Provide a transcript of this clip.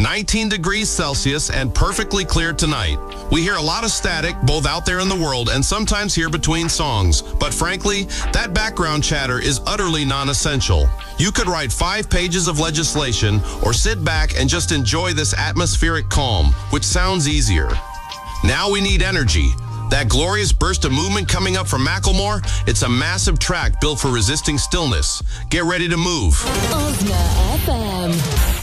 19 degrees Celsius and perfectly clear tonight. We hear a lot of static, both out there in the world and sometimes here between songs. But frankly, that background chatter is utterly non-essential. You could write 5 pages of legislation or sit back and just enjoy this atmospheric calm, which sounds easier. Now we need energy. That glorious burst of movement coming up from Macklemore, it's a massive track built for resisting stillness. Get ready to move. Ozma FM.